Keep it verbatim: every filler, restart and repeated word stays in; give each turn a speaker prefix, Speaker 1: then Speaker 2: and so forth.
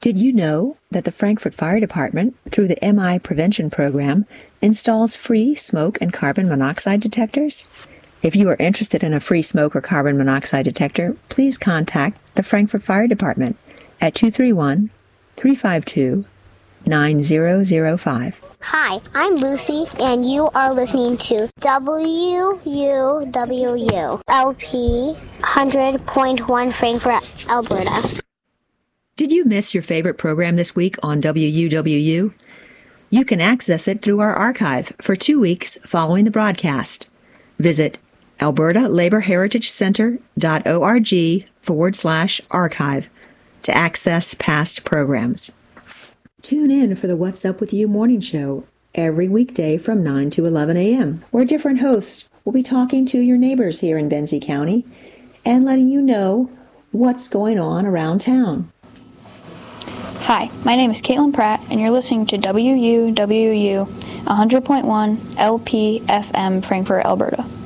Speaker 1: Did you know that the Frankfort Fire Department, through the M I Prevention Program, installs free smoke and carbon monoxide detectors? If you are interested in a free smoke or carbon monoxide detector, please contact the Frankfort Fire Department at two three one, three five two, nine zero zero five.
Speaker 2: Hi, I'm Lucy, and you are listening to W U W U L P one hundred point one Frankfort, Alberta.
Speaker 1: Did you miss your favorite program this week on W U W U? You can access it through our archive for two weeks following the broadcast. Visit alberta labor heritage center dot org forward slash archive to access past programs. Tune in for the What's Up With You morning show every weekday from nine to eleven a.m., where different hosts will be talking to your neighbors here in Benzie County and letting you know what's going on around town.
Speaker 3: Hi, my name is Caitlin Pratt, and you're listening to W U W U one hundred point one L P F M Frankfort, Alberta.